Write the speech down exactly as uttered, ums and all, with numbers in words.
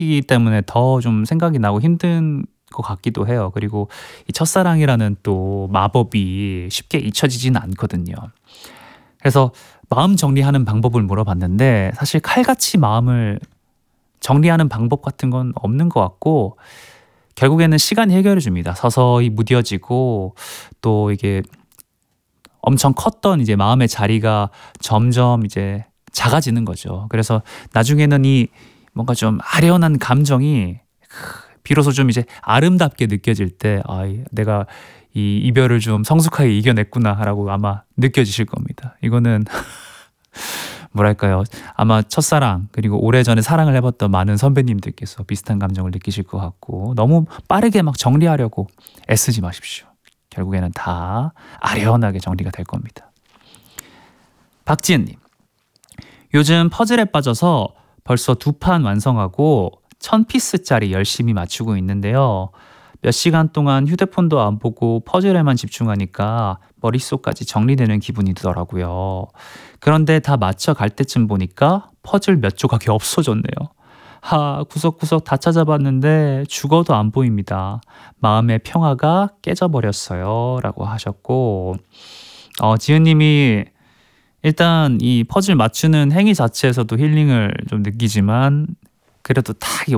이기 때문에 더 좀 생각이 나고 힘든 것 같기도 해요. 그리고 이 첫사랑이라는 또 마법이 쉽게 잊혀지지는 않거든요. 그래서 마음 정리하는 방법을 물어봤는데 사실 칼같이 마음을 정리하는 방법 같은 건 없는 것 같고 결국에는 시간이 해결해 줍니다. 서서히 무뎌지고 또 이게 엄청 컸던 이제 마음의 자리가 점점 이제 작아지는 거죠. 그래서 나중에는 이 뭔가 좀 아련한 감정이 비로소 좀 이제 아름답게 느껴질 때 아, 내가 이 이별을 좀 성숙하게 이겨냈구나라고 아마 느껴지실 겁니다. 이거는 뭐랄까요? 아마 첫사랑 그리고 오래전에 사랑을 해봤던 많은 선배님들께서 비슷한 감정을 느끼실 것 같고 너무 빠르게 막 정리하려고 애쓰지 마십시오. 결국에는 다 아련하게 정리가 될 겁니다. 박지은님, 요즘 퍼즐에 빠져서 벌써 두 판 완성하고 천 피스짜리 열심히 맞추고 있는데요. 몇 시간 동안 휴대폰도 안 보고 퍼즐에만 집중하니까 머릿속까지 정리되는 기분이 들더라고요. 그런데 다 맞춰갈 때쯤 보니까 퍼즐 몇 조각이 없어졌네요. 하, 구석구석 다 찾아봤는데 죽어도 안 보입니다. 마음의 평화가 깨져버렸어요. 라고 하셨고 어, 지은님이 일단 이 퍼즐 맞추는 행위 자체에서도 힐링을 좀 느끼지만 그래도 딱 이